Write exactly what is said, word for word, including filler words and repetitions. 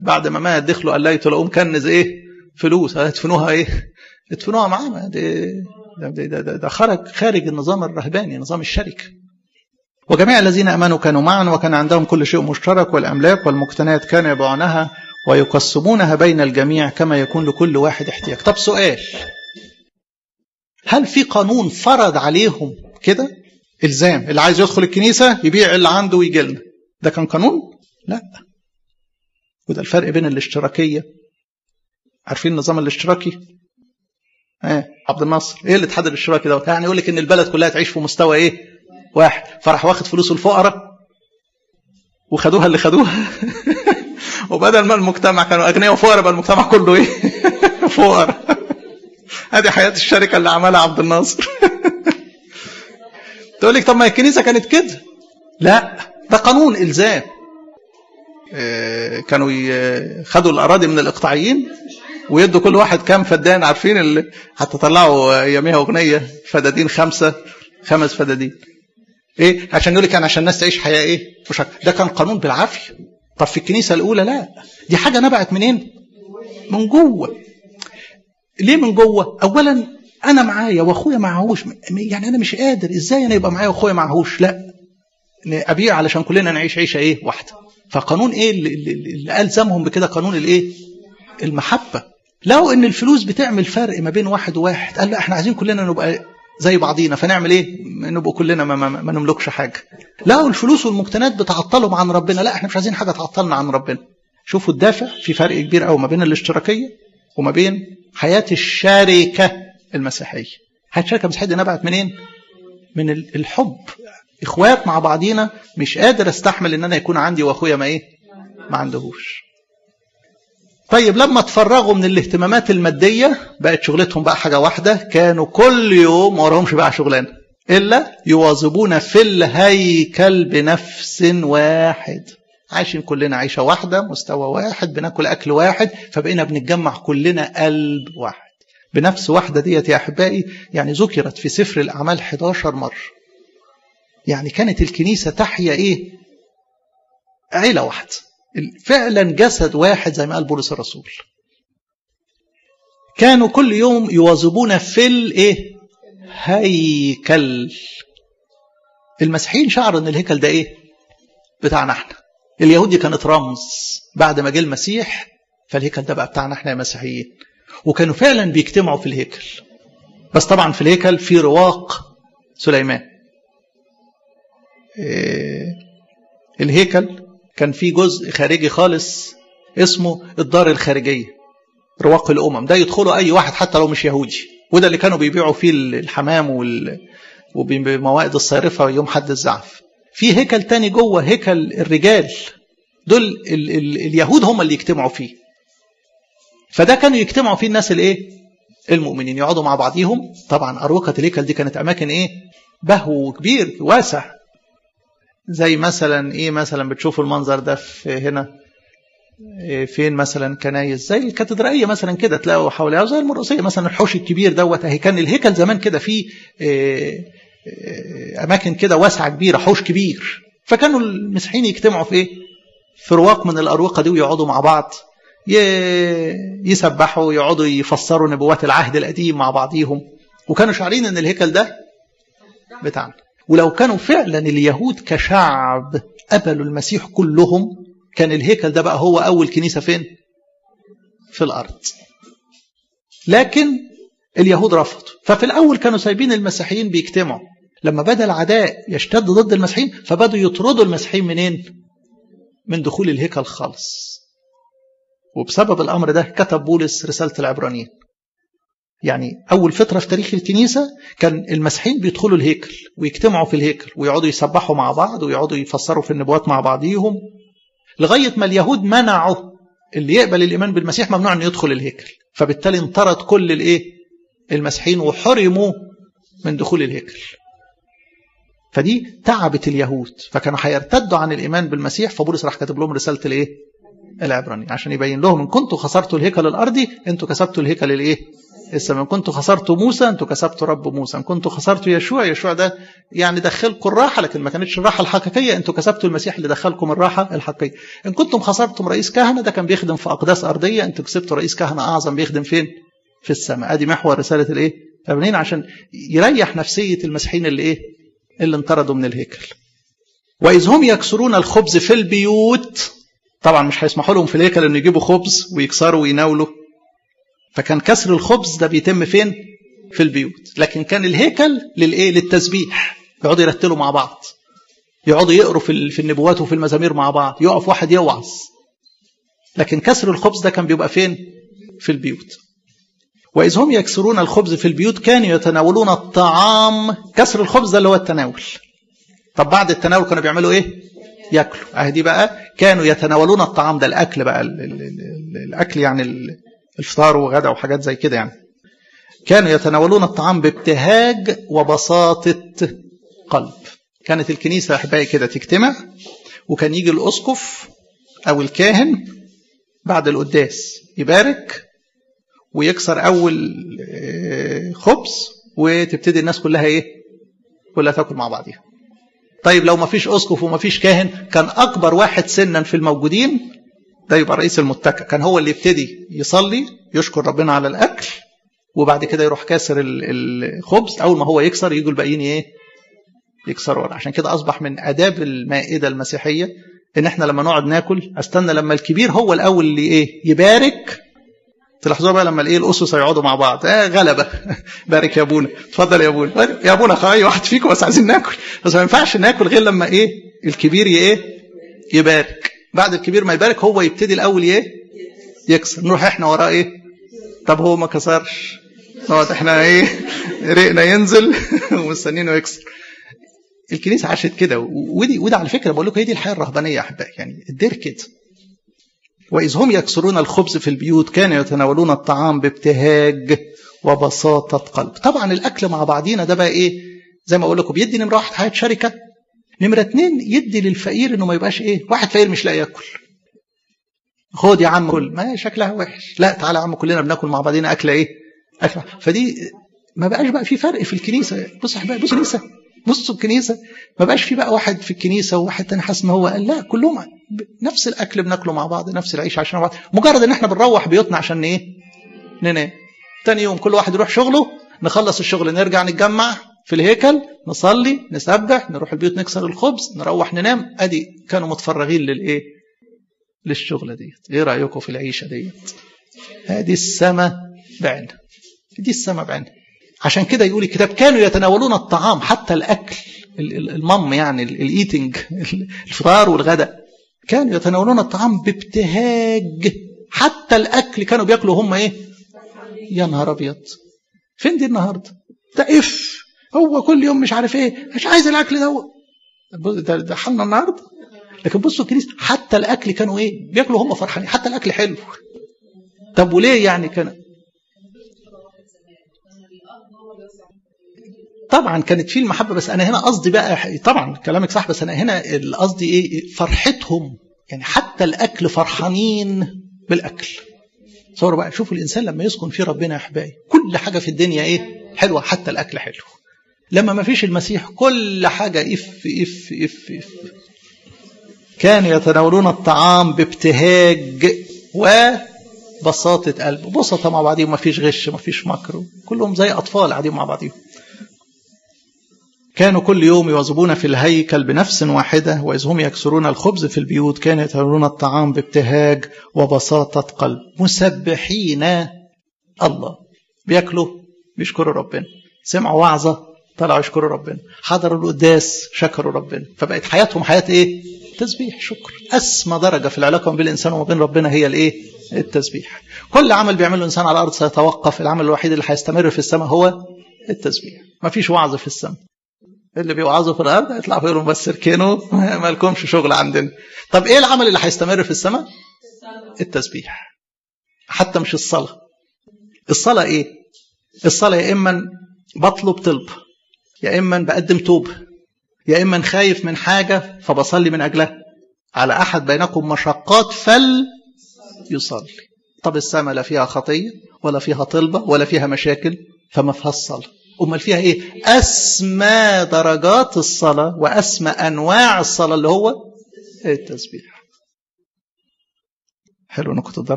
بعد ما مات دخلوا قليته لقوم كنز ايه فلوس، هتدفنوها ايه ادفنوها معاه. ده, ده, ده, ده, ده خرج خارج النظام الرهباني، نظام الشركة. وجميع الذين امنوا كانوا معا وكان عندهم كل شيء مشترك، والاملاك والمقتنيات كانوا يبيعونها ويقسمونها بين الجميع كما يكون لكل واحد احتياج. طب سؤال، هل في قانون فرض عليهم كده الزام اللي عايز يدخل الكنيسة يبيع اللي عنده ويجي لنا؟ ده كان قانون؟ لا. وده الفرق بين الاشتراكية. عارفين النظام الاشتراكي؟ ايه عبد الناصر ايه الاتحاد الاشتراكي ده؟ يعني يقول لك ان البلد كلها تعيش في مستوى ايه واحد، فراح واخد فلوس الفقراء وخدوها اللي خدوها وبدل ما المجتمع كانوا اغنياء وفقراء بقى المجتمع كله ايه فقراء. هذه حياة الشركة اللي عملها عبد الناصر. تقول لك طب ما الكنيسة كانت كده. لا، ده قانون إلزام. كانوا خدوا الأراضي من الإقطاعيين ويدوا كل واحد كام فدان. عارفين اللي حتى طلعوا يوميها أغنية فدادين خمسة خمس فدادين ايه عشان يقول لك يعني عشان الناس تعيش حياة ايه مش. ده كان قانون بالعافية. طب في الكنيسة الأولى لا، دي حاجة نبعت منين؟ من جوه. ليه من جوه؟ أولا أنا معايا وأخويا معهوش، يعني أنا مش قادر، إزاي أنا يبقى معايا وأخويا معهوش؟ لا، أبيع علشان كلنا نعيش عيشة إيه واحدة. فقانون إيه اللي, اللي ألزمهم بكده؟ قانون الإيه؟ المحبة. لو إن الفلوس بتعمل فرق ما بين واحد وواحد، قال لا إحنا عايزين كلنا نبقى زي بعضينا، فنعمل إيه؟ نبقى كلنا ما, ما, ما نملكش حاجة. لو الفلوس والمقتنيات بتعطلهم عن ربنا، لا إحنا مش عايزين حاجة تعطلنا عن ربنا. شوفوا الدافع، في فرق كبير قوي ما بين الاشتراكية وما بين حياة الشركة المسيحية. حياة الشركة المسيحية دي نبعت منين؟ من الحب، إخوات مع بعضينا. مش قادر استحمل إن أنا يكون عندي وأخويا ما إيه؟ ما عندهوش. طيب لما تفرغوا من الاهتمامات المادية بقت شغلتهم بقى حاجة واحدة، كانوا كل يوم ما وراهمش بقى شغلانة إلا يواظبون في الهيكل بنفس واحد. عايشين كلنا عيشة واحدة، مستوى واحد، بناكل أكل واحد، فبقينا بنتجمع كلنا قلب واحد بنفس واحدة. ديت يا أحبائي يعني ذكرت في سفر الأعمال إحدى عشرة مرة. يعني كانت الكنيسة تحيا إيه؟ عيلة واحدة، فعلا جسد واحد زي ما قال بولس الرسول. كانوا كل يوم يواظبون في الإيه؟ هيكل. المسيحيين شعروا أن الهيكل ده إيه؟ بتاعنا احنا. اليهودي كانت رمز، بعد ما جه المسيح فالهيكل ده بقى بتاعنا احنا يا مسيحيين. وكانوا فعلا بيجتمعوا في الهيكل. بس طبعا في الهيكل في رواق سليمان. إيه الهيكل كان فيه جزء خارجي خالص اسمه الدار الخارجية، رواق الأمم. ده يدخله أي واحد حتى لو مش يهودي، وده اللي كانوا بيبيعوا فيه الحمام وال... وبموائد الصيرفة يوم حد الزعف. في هيكل تاني جوه، هيكل الرجال، دول ال... ال... اليهود هم اللي يجتمعوا فيه. فده كانوا يجتمعوا فيه الناس الايه؟ المؤمنين، يقعدوا مع بعضيهم. طبعا أروقة الهيكل دي كانت أماكن ايه؟ بهو كبير واسع. زي مثلا ايه؟ مثلا بتشوفوا المنظر ده في هنا إيه؟ فين مثلا؟ كنايس زي الكاتدرائية مثلا كده تلاقوا حواليها، زي المرقسية مثلا الحوش الكبير دوت. اهي كان الهيكل زمان كده فيه إيه إيه اماكن كده واسعة كبيرة، حوش كبير. فكانوا المسيحيين يجتمعوا في ايه؟ في رواق من الأروقة دي، ويقعدوا مع بعض يسبحوا، يقعدوا يفسروا نبوات العهد القديم مع بعضيهم. وكانوا شعرين ان الهيكل ده بتاعنا. ولو كانوا فعلا اليهود كشعب قبلوا المسيح كلهم، كان الهيكل ده بقى هو أول كنيسة فين؟ في الأرض. لكن اليهود رفضوا. ففي الأول كانوا سايبين المسيحيين بيجتمعوا. لما بدأ العداء يشتد ضد المسيحيين فبدوا يطردوا المسيحيين منين؟ من دخول الهيكل خالص. وبسبب الأمر ده كتب بولس رسالة العبرانيين. يعني أول فترة في تاريخ الكنيسة كان المسيحيين بيدخلوا الهيكل ويجتمعوا في الهيكل ويقعدوا يسبحوا مع بعض ويقعدوا يفسروا في النبوات مع بعضيهم، لغاية ما اليهود منعوا اللي يقبل الإيمان بالمسيح ممنوع أن يدخل الهيكل. فبالتالي انطرد كل الإيه؟ المسيحيين وحرموا من دخول الهيكل. فدي تعبت اليهود، فكانوا هيرتدوا عن الإيمان بالمسيح. فبولس راح كاتب لهم رسالة الإيه؟ العبراني، عشان يبين لهم إن كنتوا خسرتوا الهيكل الأرضي، أنتوا كسبتوا الهيكل الإيه؟ السماء. إن كنتوا خسرتوا موسى أنتوا كسبتوا رب موسى. إن كنتوا خسرتوا يشوع، يشوع ده يعني دخلكم الراحة لكن ما كانتش الراحة الحقيقية، أنتوا كسبتوا المسيح اللي دخلكم الراحة الحقيقية. إن كنتم خسرتم رئيس كهنة، ده كان بيخدم في أقداس أرضية، أنتوا كسبتوا رئيس كهنة أعظم بيخدم فين؟ في السماء. أدي محور رسالة الإيه؟ العبرانيين، عشان يريح نفسية المسيحيين اللي إيه؟ اللي انطردوا من الهيكل. وإذ هم يكسرون الخبز في البيوت، طبعا مش هيسمحوا لهم في الهيكل إن يجيبوا خبز ويكسروا ويناولوا، فكان كسر الخبز ده بيتم فين؟ في البيوت. لكن كان الهيكل للإيه؟ للتسبيح، يقعدوا يرتلوا مع بعض، يقعدوا يقروا في في النبوات وفي المزامير مع بعض، يقف واحد يوعظ. لكن كسر الخبز ده كان بيبقى فين؟ في البيوت. وإذ هم يكسرون الخبز في البيوت كانوا يتناولون الطعام. كسر الخبز ده اللي هو التناول. طب بعد التناول كانوا بيعملوا إيه؟ يأكلوا. أهدي بقى كانوا يتناولون الطعام ده، الأكل بقى، ال ال ال الأكل يعني الفطار وغدا وحاجات زي كده يعني. كانوا يتناولون الطعام بابتهاج وبساطة قلب. كانت الكنيسة أحبائي كده تجتمع، وكان يجي الأسقف أو الكاهن بعد القداس يبارك ويكسر أول خبز، وتبتدي الناس كلها إيه؟ كلها تاكل مع بعضها. طيب لو ما فيش أسقف وما فيش كاهن، كان أكبر واحد سنا في الموجودين ده يبقى رئيس المتكأ، كان هو اللي يبتدي يصلي يشكر ربنا على الأكل، وبعد كده يروح كاسر الخبز. أول ما هو يكسر يجوا الباقيين إيه؟ يكسروا. عشان كده أصبح من آداب المائدة المسيحية إن إحنا لما نقعد ناكل أستنى لما الكبير هو الأول اللي إيه؟ يبارك. تلاحظوا بقى لما الايه الاسس يقعدوا مع بعض، اه غلبه بارك يا ابونا، اتفضل يا ابونا، يا ابونا اي واحد فيكم بس عايزين ناكل. بس ما ينفعش ناكل غير لما ايه؟ الكبير ايه؟ يبارك. بعد الكبير ما يبارك هو يبتدي الاول ايه؟ يكسر. نروح احنا وراه ايه؟ طب هو ما كسرش، نقعد احنا ايه؟ ريقنا ينزل ومستنينه يكسر. الكنيسه عاشت كده، ودي ودي على فكره بقول لكم هي دي الحياه الرهبانيه يا احبائي، يعني الدير كده. وإذ هم يكسرون الخبز في البيوت كانوا يتناولون الطعام بابتهاج وبساطة قلب. طبعا الأكل مع بعضينا ده بقى إيه؟ زي ما أقول لكم بيدي نمرة واحد حياة شركة، نمرة اتنين يدي للفقير إنه ما يبقاش إيه؟ واحد فقير مش لاقي ياكل، خد يا عم كل، ما شكلها وحش، لا تعالى يا عم كلنا بناكل مع بعضينا أكلة إيه؟ أكلة. فدي ما بقاش بقى في فرق في الكنيسة. بص يا حبايبي، بصوا الكنيسة، بصوا الكنيسة ما بقاش في بقى واحد في الكنيسة وواحد تاني حاسس إن هو قال، لا كلهم نفس الأكل بناكله مع بعض، نفس العيش عشان بعض. مجرد إن إحنا بنروح بيوتنا عشان إيه؟ ننام. تاني يوم كل واحد يروح شغله، نخلص الشغل نرجع نتجمع في الهيكل، نصلي، نسبح، نروح البيوت نكسر الخبز، نروح ننام. أدي كانوا متفرغين للإيه؟ للشغلة ديت. إيه رأيكم في العيشة ديت؟ هذه السماء بعينها، دي السماء بعينها. عشان كده يقول الكتاب كانوا يتناولون الطعام، حتى الأكل المم يعني الإيتنج، الفطار والغداء، كانوا يتناولون الطعام بابتهاج. حتى الأكل كانوا بيأكلوا هم إيه؟ يا نهار أبيض، فين دي النهاردة؟ ده إف هو كل يوم مش عارف إيه، مش عايز الأكل ده، ده حالنا النهاردة. لكن بصوا الكنيسة حتى الأكل كانوا إيه؟ بيأكلوا هم فرحانين، حتى الأكل حلو. طب وليه يعني كان؟ طبعا كانت فيه المحبة، بس أنا هنا قصدي بقى، طبعا كلامك صح، بس أنا هنا القصدي إيه؟ فرحتهم، يعني حتى الأكل فرحانين بالأكل. صوروا بقى، شوفوا الإنسان لما يسكن فيه ربنا يا أحبائي كل حاجة في الدنيا إيه؟ حلوة، حتى الأكل حلو. لما ما فيش المسيح كل حاجة إف إف إف إف. كانوا يتناولون الطعام بابتهاج وبساطة قلب، بسطة مع بعضهم، ما فيش غش، ما فيش مكر، كلهم زي أطفال قاعدين مع بعضهم. كانوا كل يوم يواظبون في الهيكل بنفس واحدة. وإذ هم يكسرون الخبز في البيوت كانوا يتناولون الطعام بابتهاج وبساطة قلب مسبحين الله. بياكلوا بيشكروا ربنا، سمعوا وعظة طلعوا يشكروا ربنا، حضروا القداس شكروا ربنا. فبقت حياتهم حياة إيه؟ تسبيح، شكر. أسمى درجة في العلاقة بين الإنسان وبين ربنا هي الإيه؟ التسبيح. كل عمل بيعمله الإنسان على الأرض سيتوقف، العمل الوحيد اللي هيستمر في السماء هو التسبيح. ما فيش وعظ في السماء، اللي بيوعظوا في الأرض يطلعوا يقولوا بس اركنوا ما لكمش شغل عندنا. طب إيه العمل اللي هيستمر في السماء؟ التسبيح. حتى مش الصلاة. الصلاة إيه؟ الصلاة يا إما بطلب طلب، يا إما بقدم توبة، يا إما خايف من حاجة فبصلي من أجلها. على أحد بينكم مشقات فل يصلي. طب السماء لا فيها خطية ولا فيها طلبة ولا فيها مشاكل، فما فيها الصلاة. أمال فيها إيه؟ أسمى درجات الصلاة وأسمى أنواع الصلاة اللي هو التسبيح. حلو انكم تدربوا